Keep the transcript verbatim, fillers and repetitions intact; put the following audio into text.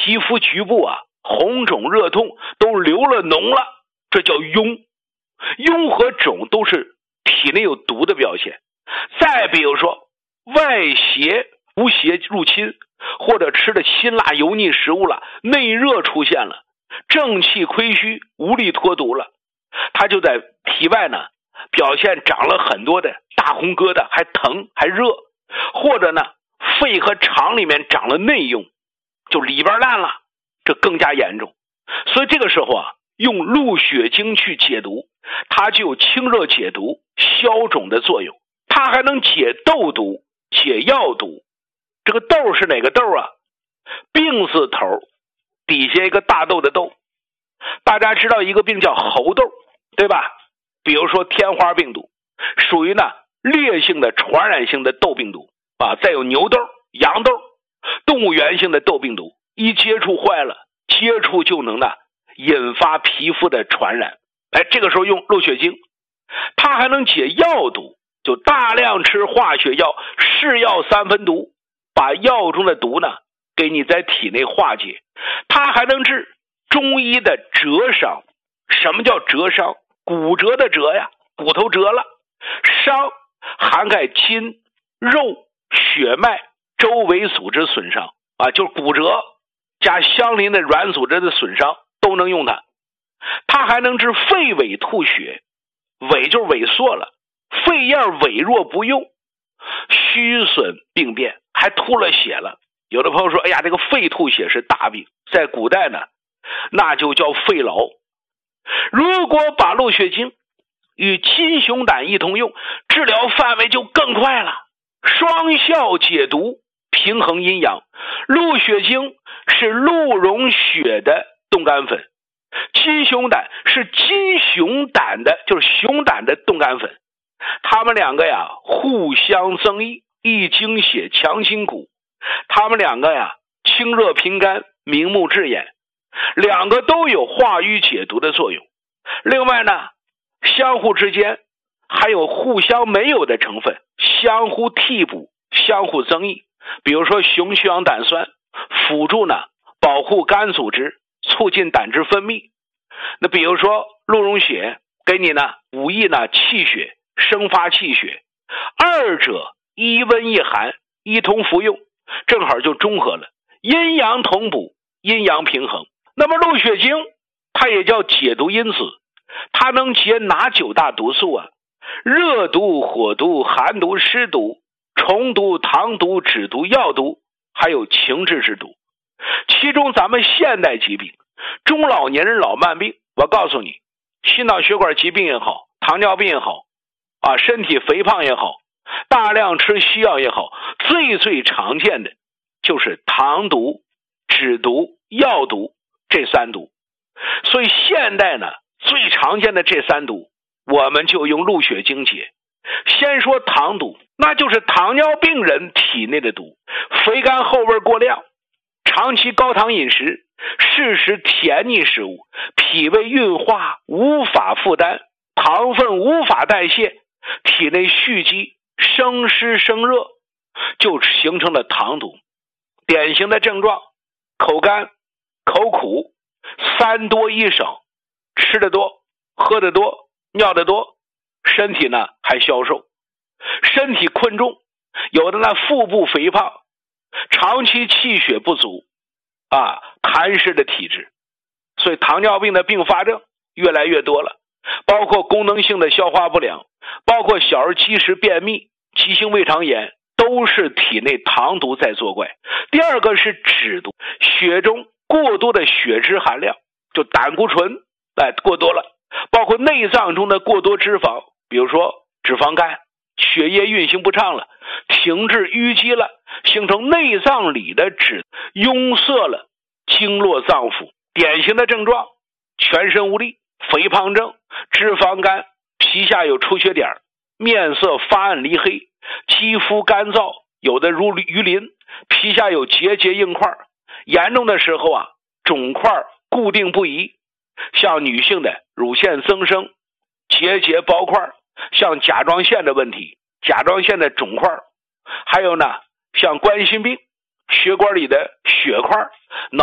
皮肤局部啊红肿热痛都流了脓了，这叫痈。痈和肿都是体内有毒的表现。再比如说外邪无邪入侵，或者吃的辛辣油腻食物了，内热出现了，正气亏虚，无力脱毒了，它就在体外呢表现长了很多的大红疙瘩，还疼还热，或者呢肺和肠里面长了内痈，就里边烂了，这更加严重。所以这个时候啊，用鹿血精去解毒，它就有清热解毒消肿的作用，它还能解痘毒解药毒。这个痘是哪个痘啊？病字头底下一个大豆的豆。大家知道一个病叫猴痘，对吧？比如说天花病毒，属于呢烈性的传染性的痘病毒啊。再有牛痘、羊痘，动物源性的痘病毒，一接触坏了，接触就能呢引发皮肤的传染。哎，这个时候用鹿血精，它还能解药毒，就大量吃化学药，是药三分毒，把药中的毒呢给你在体内化解。它还能治中医的折伤。什么叫折伤？骨折的折呀，骨头折了。伤涵盖筋、肉、血脉周围组织损伤啊，就是骨折加相邻的软组织的损伤都能用它。它还能治肺萎吐血，萎就是萎缩了，肺叶萎弱不用，虚损病变，还吐了血了。有的朋友说，哎呀，这个肺吐血是大病，在古代呢那就叫肺痨。如果把鹿血精与金熊胆一同用，治疗范围就更快了，双效解毒，平衡阴阳。鹿血精是鹿茸血的冻干粉，金熊胆是金熊胆的，就是熊胆的冻干粉。他们两个呀互相增益，益精血，强筋骨。他们两个呀清热平肝，明目治眼，两个都有化瘀解毒的作用。另外呢，相互之间还有互相没有的成分，相互替补，相互增益。比如说熊曲氧胆酸辅助呢保护肝组织，促进胆汁分泌。那比如说鹿茸血给你呢补益呢气血，生发气血，二者一温一寒，一同服用，正好就中和了，阴阳同补，阴阳平衡。那么鹿血精它也叫解毒因子，它能解哪九大毒素啊？热毒、火毒、寒毒、湿毒、虫毒、糖毒、脂毒、药毒，还有情志之毒。其中咱们现代疾病，中老年人老慢病，我告诉你，心脑血管疾病也好，糖尿病也好啊，身体肥胖也好，大量吃西药也好，最最常见的就是糖毒、脂毒、药毒这三毒。所以现代呢最常见的这三毒，我们就用鹿血精解。先说糖毒，那就是糖尿病人体内的毒，肥甘厚味过量，长期高糖饮食，适食甜腻食物，脾胃运化无法负担，糖分无法代谢，体内蓄积，生湿生热，就形成了糖毒。典型的症状，口干、口苦、三多一少，吃得多，喝得多，尿得多，身体呢还消瘦，身体困重，有的呢腹部肥胖，长期气血不足啊，痰湿的体质。所以糖尿病的并发症越来越多了，包括功能性的消化不良，包括小儿积食便秘、急性胃肠炎，都是体内糖毒在作怪。第二个是脂毒，血中过多的血脂含量，就胆固醇哎过多了，包括内脏中的过多脂肪，比如说脂肪肝，血液运行不畅了，停滞淤积了，形成内脏里的脂壅塞了经络脏腑。典型的症状，全身无力、肥胖症、脂肪肝，皮下有出血点，面色发暗离黑，肌肤干燥，有的如鱼鳞，皮下有结节硬块，严重的时候啊肿块固定不移，像女性的乳腺增生、结节包块，像甲状腺的问题，甲状腺的肿块，还有呢像冠心病，血管里的血块，脑